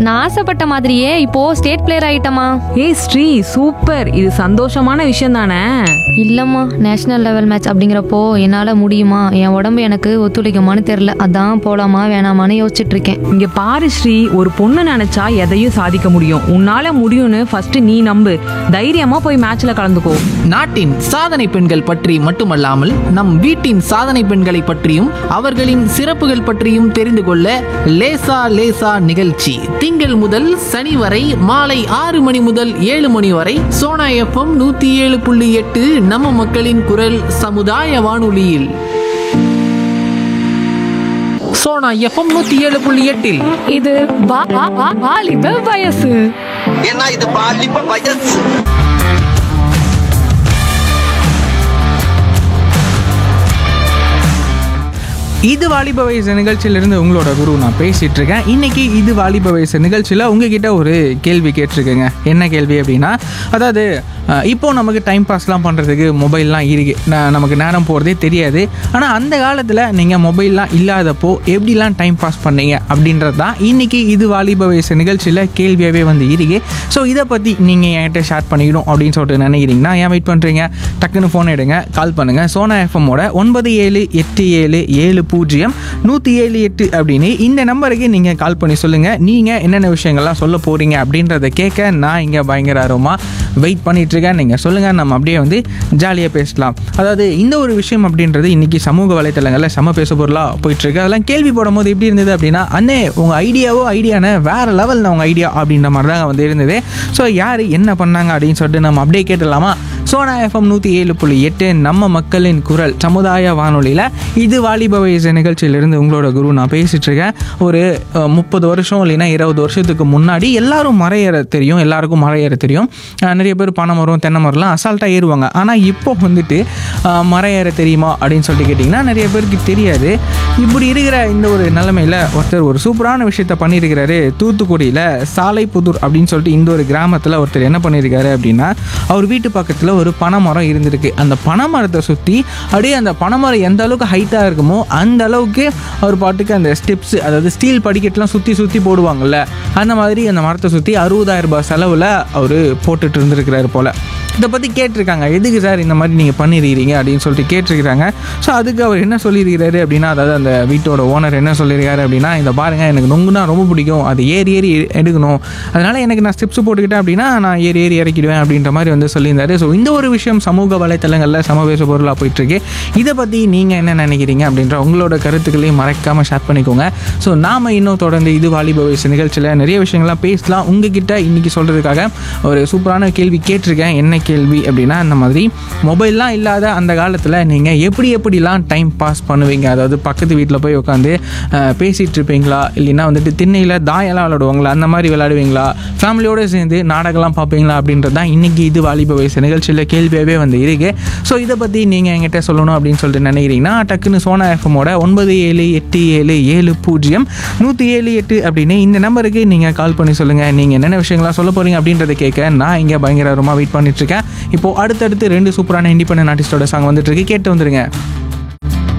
நான் ஆசைப்பட்ட மாதிரியே இப்போ ஸ்டேட் பிளேயர் ஆயிட்டமா. ஏய் ஸ்ரீ, சூப்பர். இது சந்தோஷமான விஷயம் தானே? இல்லம்மா, நேஷனல் லெவல் மேட்ச் அப்படிங்கிறப்போ என்னால முடியுமா, என் உடம்பு எனக்கு ஒத்துழைக்குமான்னு தெரியல. அதான் போலாமா வேணாமான்னு யோசிச்சுட்டு இருக்கேன். இங்க பாரு ஸ்ரீ, ஒரு பொண்ணு நினைச்சா எதையும் சாதிக்க முடியும். உன்னால முடியும்னு ஃபர்ஸ்ட் நீ நம்பு. தைரியமா போய் மேட்ச்ல கலந்துக்கோ. நாட்டின் சாதனை பெண்கள் பற்றி மட்டுமல்லாமல் நம் வீட்டின் சாதனை பெண்களை பற்றியும் அவர்களின் சிறப்புகள் பற்றியும் தெரிந்து கொள்ள லேசா லேசா நிகழ்ச்சி திங்கள் முதல் சனி வரை மாலை 6 மணி முதல் 7 மணி வரை சோனா FM 107.8 நம்ம மக்களின் குரல் சமுதாய வானொலியில். சோனா FM 107.8 இது வாலிப வயசு. ஏன்னா இது பாலிப்ப வயசு. இது வாலிப வயசு நிகழ்ச்சியிலிருந்து உங்களோட குரு நான் பேசிட்டு இருக்கேன். இன்னைக்கு இது வாலிப வயசு நிகழ்ச்சியில் உங்ககிட்ட ஒரு கேள்வி கேட்டிருக்கேங்க. என்ன கேள்வி அப்படின்னா, அதாவது இப்போ நமக்கு டைம் பாஸ்லாம் பண்ணுறதுக்கு மொபைல்லாம் இருக்கு, நமக்கு நேரம் போகிறதே தெரியாது. ஆனால் அந்த காலத்தில் நீங்கள் மொபைல்லாம் இல்லாதப்போ எப்படிலாம் டைம் பாஸ் பண்ணீங்க அப்படின்றது தான் இன்னைக்கு இது வாலிப வயசு நிகழ்ச்சியில் கேள்வியாகவே வந்து இருக்கு. ஸோ இதை பற்றி நீங்கள் என்கிட்ட ஷேர் பண்ணிக்கணும் அப்படின்னு சொல்லிட்டு நினைக்கிறீங்கன்னா ஏன் வெயிட் பண்ணுறீங்க? டக்குன்னு ஃபோன் எடுங்க, கால் பண்ணுங்கள். சோனா எஃப்எம்மோட 9787700178 அப்படின்னு இந்த நம்பருக்கு நீங்கள் கால் பண்ணி சொல்லுங்கள் நீங்கள் என்னென்ன விஷயங்கள்லாம் சொல்ல போகிறீங்க அப்படின்றத கேட்க நான் இங்கே பயங்கர ஆர்வமாக வெயிட் பண்ணிகிட்ருக்கேன். நீங்கள் சொல்லுங்கள், நம்ம அப்படியே வந்து ஜாலியாக பேசலாம். அதாவது இந்த ஒரு விஷயம் அப்படின்றது இன்றைக்கி சமூக வலைத்தளங்களில் செம பேச பொருளாக போயிட்டுருக்கு. அதெல்லாம் கேள்வி போடும் போது எப்படி இருந்தது அப்படின்னா, அண்ணே உங்கள் ஐடியானே வேறு லெவலில் உங்கள் ஐடியா அப்படின்ற மாதிரி தான் வந்து இருந்தது. ஸோ யார் என்ன பண்ணாங்க அப்படின்னு சொல்லிட்டு நம்ம அப்படியே கேட்டுடலாமா? சோனா FM 107.8 நம்ம மக்களின் குரல் சமுதாய வானொலியில் இது வாலிப வயசு நிகழ்ச்சியிலிருந்து உங்களோட குரு நான் பேசிகிட்டு இருக்கேன். ஒரு 30 வருஷம் இல்லைன்னா 20 வருஷத்துக்கு முன்னாடி எல்லாருக்கும் மரம் ஏற தெரியும். நிறைய பேர் பனை மரம் தென்னை மரம்லாம் அசால்ட்டாக ஏறுவாங்க. ஆனால் இப்போ வந்துட்டு மரம் ஏற தெரியுமா அப்படின்னு சொல்லிட்டு கேட்டிங்கன்னா நிறைய பேருக்கு தெரியாது. இப்படி இருக்கிற இந்த ஒரு நிலைமையில் ஒருத்தர் ஒரு சூப்பரான விஷயத்த பண்ணியிருக்கிறாரு. தூத்துக்குடியில் சாலைப்புதூர் அப்படின்னு சொல்லிட்டு இந்த ஒரு கிராமத்தில் ஒருத்தர் என்ன பண்ணியிருக்காரு அப்படின்னா, அவர் வீட்டு பக்கத்தில் ஒரு பனைமரம் இருந்திருக்கு. அந்த பனைமரத்தை சுற்றி அப்படியே அந்த பனைமரம் எந்த அளவுக்கு ஹைட்டாக இருக்குமோ அந்த அளவுக்கு அவர் பாட்டுக்கு அந்த ஸ்டெப்ஸ், அதாவது ஸ்டீல் படிக்கட்டுலாம் சுற்றி போடுவாங்கள்ல, அந்த மாதிரி அந்த மரத்தை சுற்றி 60,000 ரூபாய் செலவில் அவர் போட்டுட்டு இருந்திருக்கிறாரு போல். இதை பற்றி கேட்டிருக்காங்க, எதுக்கு சார் இந்த மாதிரி நீங்கள் பண்ணிடுறீங்க அப்படின்னு சொல்லிட்டு கேட்டிருக்கிறாங்க. ஸோ அதுக்கு அவர் என்ன சொல்லியிருக்கிறாரு அப்படின்னா, அதாவது அந்த வீட்டோட ஓனர் என்ன சொல்லியிருக்காரு அப்படின்னா, இந்த பாருங்கள் எனக்கு நொங்குனா ரொம்ப பிடிக்கும், அது ஏறி எடுக்கணும், அதனால் எனக்கு நான் ஸ்டெப்ஸ் போட்டுக்கிட்டேன் அப்படின்னா நான் ஏறி இறக்கிடுவேன் அப்படின்ற மாதிரி வந்து சொல்லியிருந்தாரு. ஸோ இந்த ஒரு விஷயம் சமூக வலைத்தளங்களில் சமவேச பொருளாக போயிட்டுருக்கு. இதை பற்றி நீங்கள் என்ன நினைக்கிறீங்க அப்படின்ற உங்களோட கருத்துக்களையும் மறக்காமல் ஷேர் பண்ணிக்கோங்க. ஸோ நாம் இன்னும் தொடர்ந்து இது வாலிப வயசு நிகழ்ச்சியில் நிறைய விஷயங்கள்லாம் பேசலாம். உங்ககிட்ட இன்றைக்கி சொல்கிறதுக்காக ஒரு சூப்பரான கேள்வி கேட்டிருக்கேன். என்ன கேள்வி அப்படின்னா, அந்த மாதிரி மொபைல்லாம் இல்லாத அந்த காலத்தில் நீங்கள் எப்படிலாம் டைம் பாஸ் பண்ணுவீங்க? அதாவது பக்கத்து வீட்டில் போய் உட்காந்து பேசிகிட்டு இருப்பீங்களா, இல்லைன்னா வந்துட்டு திண்ணையில் தாயெல்லாம் விளையாடுவாங்களா, அந்த மாதிரி விளையாடுவீங்களா, ஃபேமிலியோடு சேர்ந்து நாடகம்லாம் பார்ப்பீங்களா அப்படின்றது தான் இன்றைக்கி இது வாலிப வயசு நிகழ்ச்சியில் கேள்வியாகவே வந்து இருக்கு. ஸோ இதை பற்றி நீங்கள் என்கிட்ட சொல்லணும் அப்படின்னு சொல்லிட்டு நினைக்கிறீங்கன்னா டக்குன்னு சோனா எஃப்எம்மோட 9787700178 அப்படின்னு இந்த நம்பருக்கு நீங்கள் கால் பண்ணி சொல்லுங்கள் நீங்கள் என்னென்ன விஷயங்கள்லாம் சொல்ல போகிறீங்க அப்படின்றத கேட்க நான் இங்கே பயங்கரமாக வெயிட் பண்ணிட்டுருக்கேன். இப்போது அடுத்தடுத்து 2 சூப்பரான இண்டிபெண்டன்ட் ஆர்டிஸ்டோட சாங் வந்துட்டு இருக்கு, கேட்டு வந்துருங்க.